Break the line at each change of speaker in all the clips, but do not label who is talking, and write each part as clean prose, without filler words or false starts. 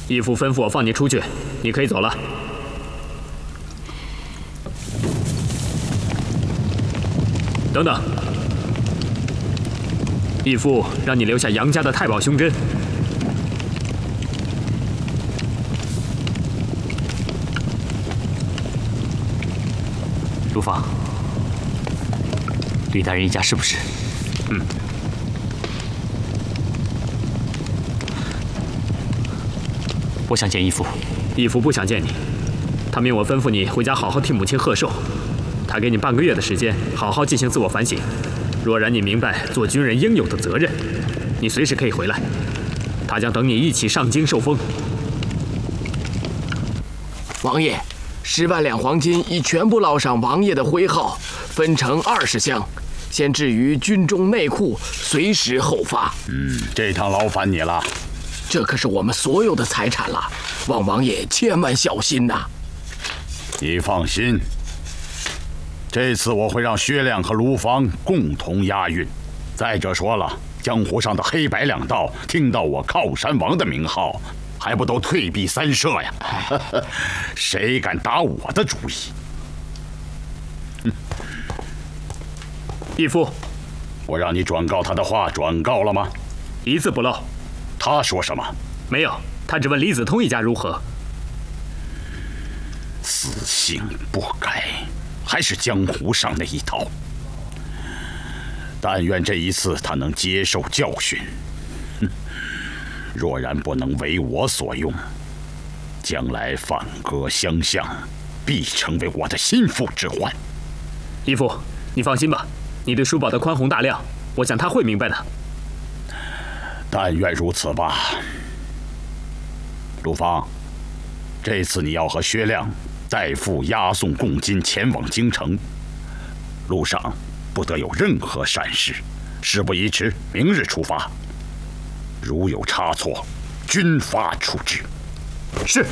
义父吩咐我放你出去，你可以走了。等等，义父让你留下杨家的太保胸针。
陆放，吕大人一家是不是？我想见义父。
义父不想见你，他命我吩咐你回家好好替母亲贺寿。他给你半个月的时间，好好进行自我反省。若然你明白做军人应有的责任，你随时可以回来。他将等你一起上京受封。
王爷，10万两黄金已全部烙上王爷的徽号，分成20箱，先置于军中内库，随时后发。
这趟劳烦你了。
这可是我们所有的财产了，望王爷千万小心呐！
你放心，这次我会让薛亮和卢芳共同押运。再者说了，江湖上的黑白两道听到我靠山王的名号，还不都退避三舍呀？谁敢打我的主意？
义父，
我让你转告他的话，转告了吗？
一字不漏。
他说什么？
没有，他只问李子通一家如何。
死性不改，还是江湖上那一套。但愿这一次他能接受教训。若然不能为我所用，将来反戈相向，必成为我的心腹之患。
义父，你放心吧，你对叔宝的宽宏大量，我想他会明白的。
但愿如此吧。陆芳，这次你要和薛亮再赴押送贡金前往京城，路上不得有任何闪失。事不宜迟，明日出发。如有差错，军法处置。
是。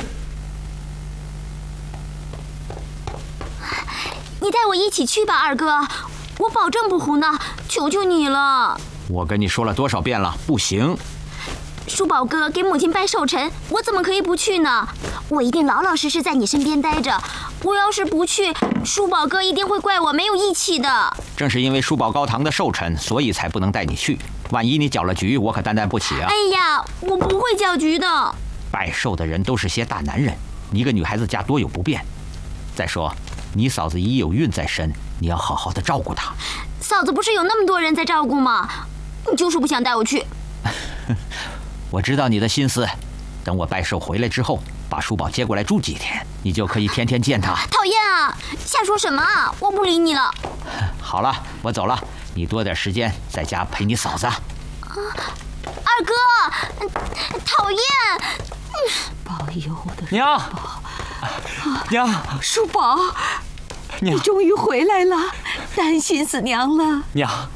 你带我一起去吧，二哥，我保证不胡闹，求求你了。
我跟你说了多少遍了，不行。
叔宝哥给母亲拜寿辰，我怎么可以不去呢？我一定老老实实在你身边待着。我要是不去，叔宝哥一定会怪我没有义气的。
正是因为叔宝高堂的寿辰，所以才不能带你去。万一你搅了局，我可担待不起啊！
哎呀，我不会搅局的。
拜寿的人都是些大男人，一个女孩子家多有不便。再说，你嫂子已有孕在身，你要好好的照顾她。
嫂子不是有那么多人在照顾吗？你就是不想带我去。
我知道你的心思，等我拜寿回来之后，把叔宝接过来住几天，你就可以天天见他。
讨厌啊！瞎说什么啊！我不理你了。
好了，我走了，你多点时间在家陪你嫂子。
二哥，讨厌！
保佑我的
娘，娘，
叔宝，你终于回来了，担心死娘了。
娘，